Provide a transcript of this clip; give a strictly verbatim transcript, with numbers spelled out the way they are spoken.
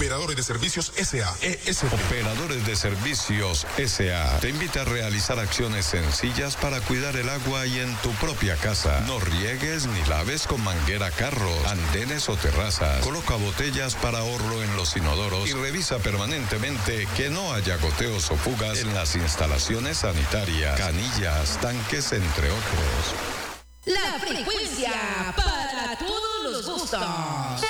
Operadores de Servicios S A E S P. Operadores de Servicios S A te invita a realizar acciones sencillas para cuidar el agua y en tu propia casa. No riegues ni laves con manguera carros, andenes o terrazas. Coloca botellas para ahorro en los inodoros y revisa permanentemente que no haya goteos o fugas en las instalaciones sanitarias, canillas, tanques, entre otros. La frecuencia para todos los gustos.